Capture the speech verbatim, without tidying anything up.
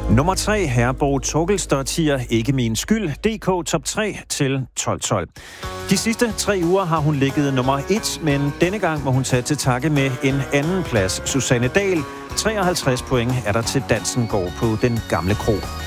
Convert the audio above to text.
Nummer tre, Herborg Torkelstottir, Ikke min skyld, D K top tre til tolv tolv. De sidste tre uger har hun ligget nummer et, men denne gang må hun tage til takke med en anden plads. Susanne Dahl, treoghalvtreds point er der til Dansen går på Den Gamle Kro.